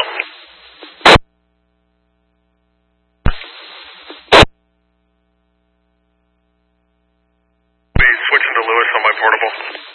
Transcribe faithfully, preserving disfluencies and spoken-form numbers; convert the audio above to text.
out. Be switching to Lewis on my portable.